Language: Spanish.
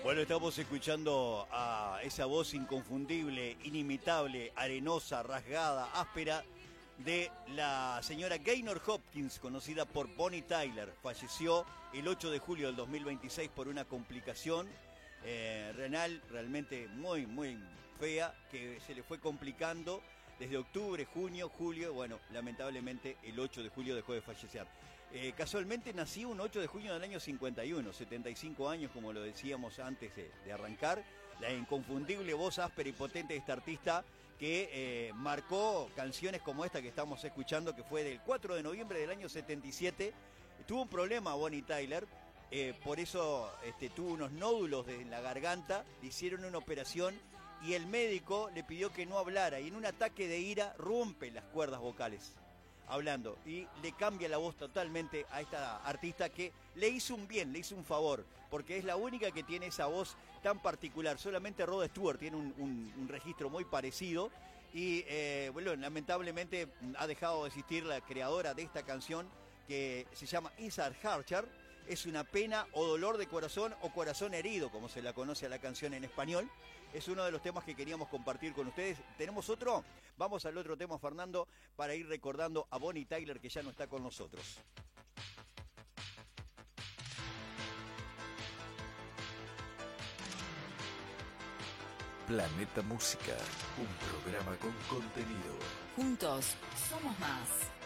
Bueno, estamos escuchando a esa voz inconfundible, inimitable, arenosa, rasgada, áspera de la señora Gaynor Hopkins, conocida por Bonnie Tyler. Falleció el 8 de julio del 2026 por una complicación renal realmente muy fea, que se le fue complicando desde octubre, junio, julio. Bueno, lamentablemente el 8 de julio dejó de fallecer. Casualmente nació un 8 de junio del año 51, 75 años, como lo decíamos antes de arrancar. La inconfundible voz áspera y potente de esta artista que marcó canciones como esta que estamos escuchando, que fue del 4 de noviembre del año 77. Tuvo un problema Bonnie Tyler, por eso tuvo unos nódulos en la garganta, le hicieron una operación y el médico le pidió que no hablara, y en un ataque de ira rompe las cuerdas vocales hablando y le cambia la voz totalmente a esta artista, que le hizo un bien, le hizo un favor, porque es la única que tiene esa voz tan particular. Solamente Rod Stewart tiene un registro muy parecido y bueno, lamentablemente ha dejado de existir la creadora de esta canción, que se llama Isar Harcher. Es una pena o dolor de corazón o corazón herido, como se la conoce a la canción en español. Es uno de los temas que queríamos compartir con ustedes. ¿Tenemos otro? Vamos al otro tema, Fernando, para ir recordando a Bonnie Tyler, que ya no está con nosotros. Planeta Música, un programa con contenido. Juntos somos más.